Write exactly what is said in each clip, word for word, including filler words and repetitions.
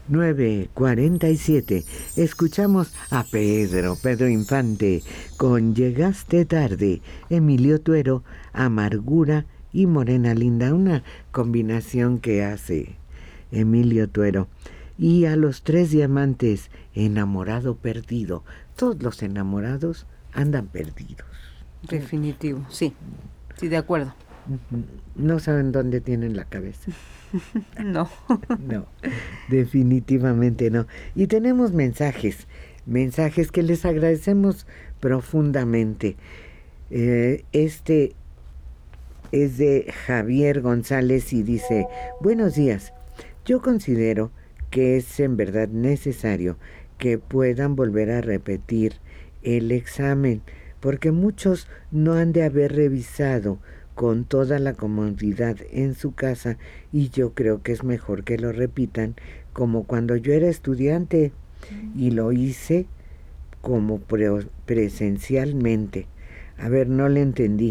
nueve cuarenta y siete. Escuchamos a Pedro, Pedro Infante, con Llegaste tarde, Emilio Tuero, Amargura y Morena Linda, una combinación que hace Emilio Tuero. Y a Los Tres Diamantes, Enamorado Perdido. Todos los enamorados andan perdidos. Definitivo, sí, sí, de acuerdo. No saben dónde tienen la cabeza. No. No, definitivamente no. Y tenemos mensajes, mensajes que les agradecemos profundamente. Eh, este es de Javier González y dice: buenos días, yo considero que es en verdad necesario que puedan volver a repetir el examen, porque muchos no han de haber revisado con toda la comodidad en su casa, y yo creo que es mejor que lo repitan como cuando yo era estudiante y lo hice como pre- presencialmente. A ver, no le entendí.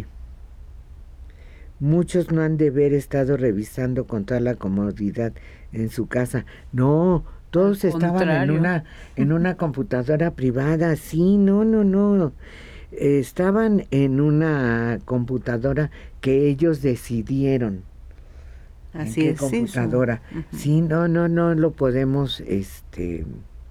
Muchos no han de haber estado revisando con toda la comodidad en su casa. No, todos estaban en una, en una computadora privada. Sí, no, no, no. Estaban en una computadora que ellos decidieron. Así ¿En qué es, computadora? Sí, uh-huh. Sí, no, no, no lo podemos, este,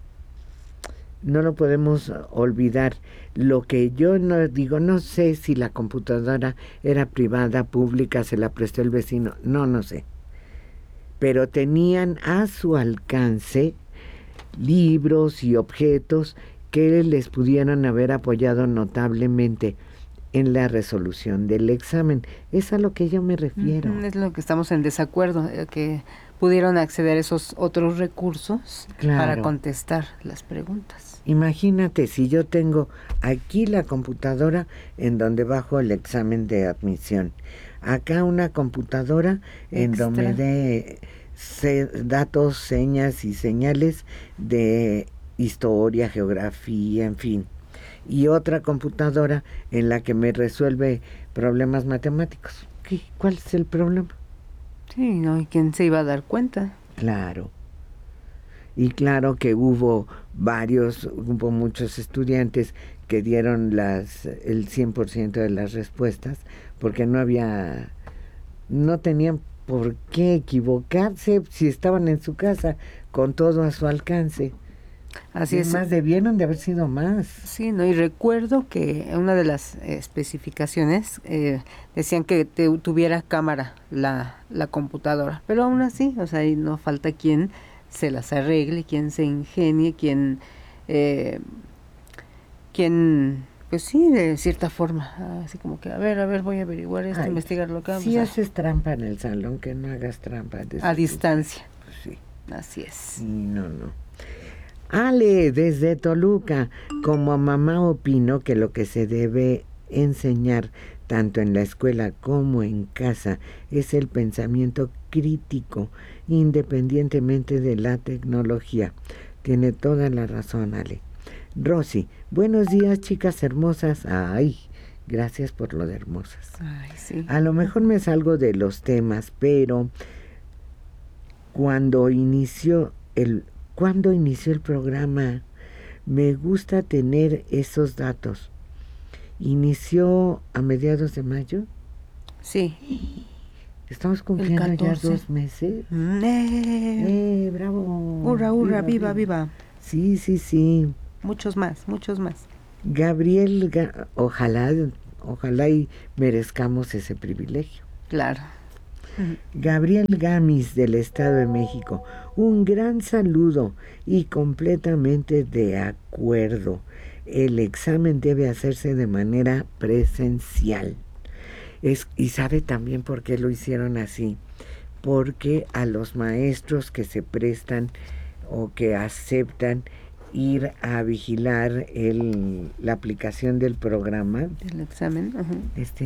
no lo podemos olvidar. Lo que yo no digo, no sé si la computadora era privada, pública, se la prestó el vecino, no, no sé. Pero tenían a su alcance libros y objetos que les pudieran haber apoyado notablemente en la resolución del examen. Es a lo que yo me refiero. Uh-huh, es lo que estamos en desacuerdo, eh, que pudieron acceder a esos otros recursos, claro, para contestar las preguntas. Imagínate si yo tengo aquí la computadora en donde bajo el examen de admisión, acá una computadora en Extra. donde de se, datos, señas y señales de historia, geografía, en fin, y otra computadora en la que me resuelve problemas matemáticos. ¿Qué? ¿Cuál es el problema? Sí, ¿no? ¿Y quién se iba a dar cuenta? Claro. Y claro que hubo varios, hubo muchos estudiantes que dieron las el cien por ciento de las respuestas, porque no había, no tenían por qué equivocarse si estaban en su casa con todo a su alcance. Así es. Más debieron de haber sido más. Sí, no, y recuerdo que una de las especificaciones eh, decían que te, tuviera cámara la, la computadora, pero aún así, o sea, ahí no falta quien se las arregle, quien se ingenie, quien, eh, quien, pues sí, de cierta forma, así como que, a ver, a ver, voy a averiguar esto, Ay, investigar lo que... Si pues, haces trampa en el salón, que no hagas trampa. A distancia. Pues sí. Así es. Sí, no, no. Ale, desde Toluca, como mamá opino que lo que se debe enseñar tanto en la escuela como en casa es el pensamiento crítico, independientemente de la tecnología. Tiene toda la razón, Ale. Rosy, buenos días, chicas hermosas. Ay, gracias por lo de hermosas. Ay, sí. A lo mejor me salgo de los temas, pero cuando inició el cuando inició el programa, me gusta tener esos datos. ¿Inició a mediados de mayo? Sí. Estamos cumpliendo ya dos meses. ¡Eh! ¡Eh, bravo! ¡Hurra, hurra! ¡Viva, viva! viva. Sí, sí, sí. Muchos más, muchos más. Gabriel, ojalá, ojalá y merezcamos ese privilegio. Claro. Gabriel Gamis, del Estado de México, un gran saludo y completamente de acuerdo. El examen debe hacerse de manera presencial. Es, y sabe también por qué lo hicieron así, porque a los maestros que se prestan o que aceptan ir a vigilar el, la aplicación del programa, el examen, uh-huh. este